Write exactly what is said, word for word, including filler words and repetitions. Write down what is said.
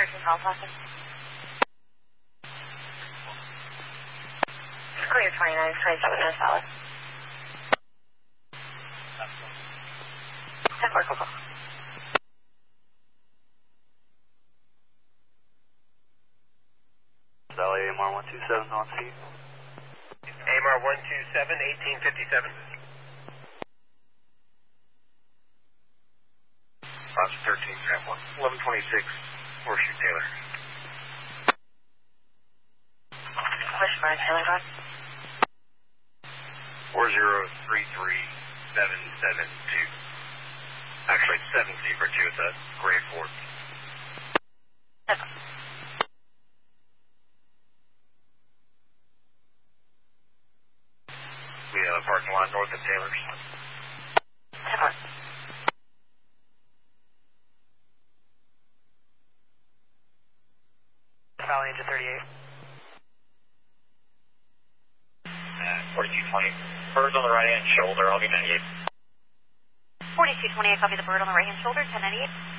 thirteen call process. Clear twenty-nine, twenty-seven, no solid. ten four, cool. Valley A M R one two seven on seat. A M R one two seven, eighteen fifty-seven. Roger thirteen, Tram one, eleven twenty-six, Horseshoe Taylor. Wishbone, Taylor, go. four zero three three seven seven two. Actually, seven zebra two, it's a gray Ford. Seven. We have a parking lot north of Taylor's. Seven. Valley engine thirty-eight. Uh, forty-two twenty. Birds on the right hand shoulder, I'll be ninety-eight. forty-two twenty-eight, copy the bird on the right hand shoulder, ten ninety-eight.